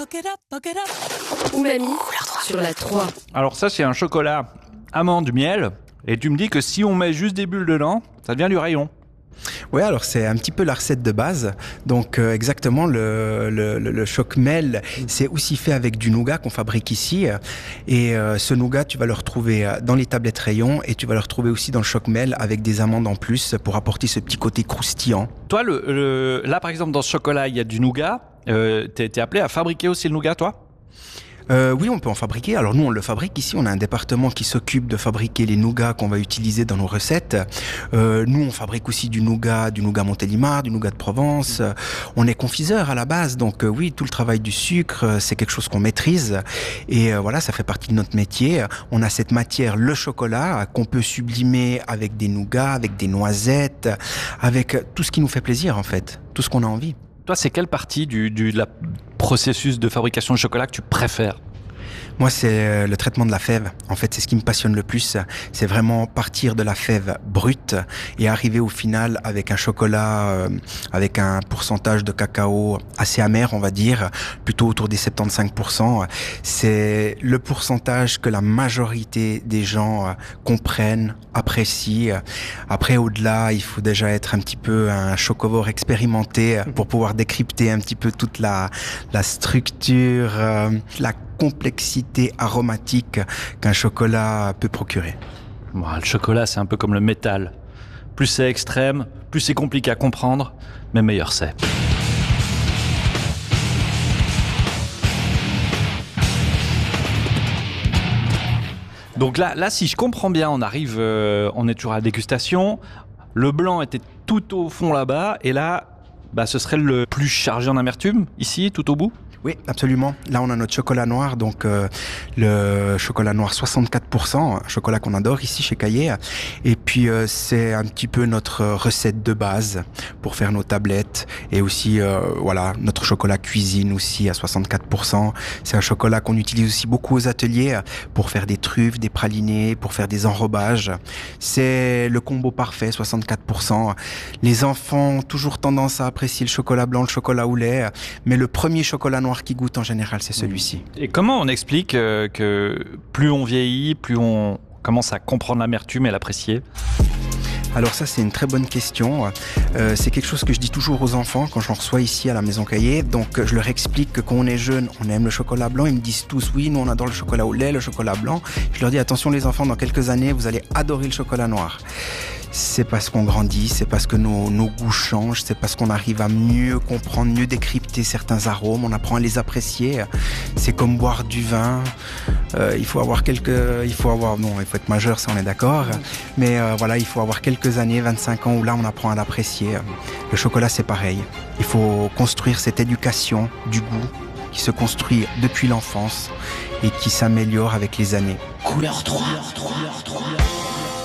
Umami sur la 3. Alors ça, c'est un chocolat amande miel. Et tu me dis que si on met juste des bulles dedans, ça devient du rayon. Oui, alors c'est un petit peu la recette de base. Donc exactement, le choc-mel, c'est aussi fait avec du nougat qu'on fabrique ici. Et ce nougat, tu vas le retrouver dans les tablettes rayons et tu vas le retrouver aussi dans le choc-mel avec des amandes en plus pour apporter ce petit côté croustillant. Toi, là par exemple, dans ce chocolat, il y a du nougat. T'es appelé à fabriquer aussi le nougat, toi ? Oui, on peut en fabriquer. Alors nous, on le fabrique ici. On a un département qui s'occupe de fabriquer les nougats qu'on va utiliser dans nos recettes. Nous, on fabrique aussi du nougat Montélimar, du nougat de Provence. On est confiseur à la base, donc oui, tout le travail du sucre, c'est quelque chose qu'on maîtrise. Et voilà, ça fait partie de notre métier. On a cette matière, le chocolat, qu'on peut sublimer avec des nougats, avec des noisettes, avec tout ce qui nous fait plaisir en fait, tout ce qu'on a envie. Toi, c'est quelle partie de la processus de fabrication de chocolat que tu préfères ? Moi, c'est le traitement de la fève. En fait, c'est ce qui me passionne le plus. C'est vraiment partir de la fève brute et arriver au final avec un chocolat avec un pourcentage de cacao assez amer, on va dire, plutôt autour des 75%. C'est le pourcentage que la majorité des gens comprennent, apprécient. Après, au-delà, il faut déjà être un petit peu un chocovore expérimenté pour pouvoir décrypter un petit peu toute la structure, la complexité aromatique qu'un chocolat peut procurer. Bon, le chocolat, c'est un peu comme le métal. Plus c'est extrême, plus c'est compliqué à comprendre, mais meilleur c'est. Donc là, si je comprends bien, on est toujours à la dégustation. Le blanc était tout au fond là-bas, et là, ce serait le plus chargé en amertume, ici, tout au bout ? Oui, absolument. Là, on a notre chocolat noir, donc le chocolat noir 64%, un chocolat qu'on adore ici chez Caillé. Et puis, c'est un petit peu notre recette de base pour faire nos tablettes. Et aussi, voilà, notre chocolat cuisine aussi à 64%. C'est un chocolat qu'on utilise aussi beaucoup aux ateliers pour faire des truffes, des pralinés, pour faire des enrobages. C'est le combo parfait, 64%. Les enfants ont toujours tendance à apprécier le chocolat blanc, le chocolat au lait, mais le premier chocolat noir qui goûte en général, c'est celui-ci. Et comment on explique que plus on vieillit, plus on commence à comprendre l'amertume et l'apprécier ? Alors ça, c'est une très bonne question. C'est quelque chose que je dis toujours aux enfants quand j'en reçois ici à la Maison Caillé. Donc je leur explique que quand on est jeune, on aime le chocolat blanc. Ils me disent tous oui, nous on adore le chocolat au lait, le chocolat blanc. Je leur dis attention les enfants, dans quelques années, vous allez adorer le chocolat noir. C'est parce qu'on grandit, c'est parce que nos goûts changent, c'est parce qu'on arrive à mieux comprendre, mieux décrypter certains arômes, on apprend à les apprécier. C'est comme boire du vin. Il faut être majeur, ça on est d'accord. Mais voilà, il faut avoir quelques années, 25 ans, où là on apprend à l'apprécier. Le chocolat, c'est pareil. Il faut construire cette éducation du goût qui se construit depuis l'enfance et qui s'améliore avec les années. Couleur 3.